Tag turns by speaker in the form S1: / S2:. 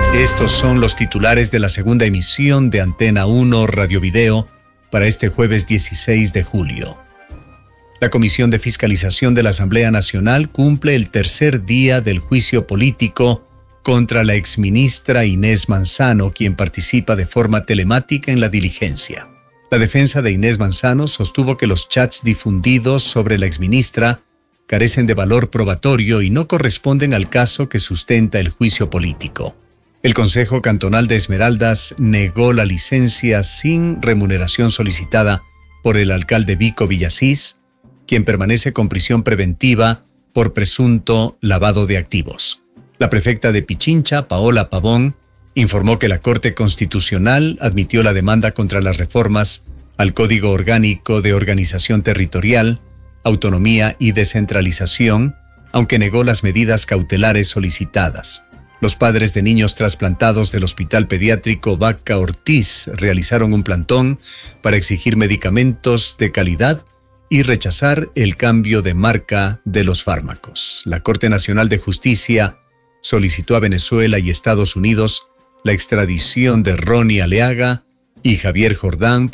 S1: Estos son los titulares de la segunda emisión de Antena 1 Radio Video para este jueves 16 de julio. La Comisión de Fiscalización de la Asamblea Nacional cumple el tercer día del juicio político contra la exministra Inés Manzano, quien participa de forma telemática en la diligencia. La defensa de Inés Manzano sostuvo que los chats difundidos sobre la exministra carecen de valor probatorio y no corresponden al caso que sustenta el juicio político. El Consejo Cantonal de Esmeraldas negó la licencia sin remuneración solicitada por el alcalde Vico Villasís, quien permanece con prisión preventiva por presunto lavado de activos. La prefecta de Pichincha, Paola Pavón, informó que la Corte Constitucional admitió la demanda contra las reformas al Código Orgánico de Organización Territorial, Autonomía y Descentralización, aunque negó las medidas cautelares solicitadas. Los padres de niños trasplantados del Hospital Pediátrico Vaca Ortiz realizaron un plantón para exigir medicamentos de calidad y rechazar el cambio de marca de los fármacos. La Corte Nacional de Justicia solicitó a Venezuela y Estados Unidos la extradición de Ronnie Aleaga y Javier Jordán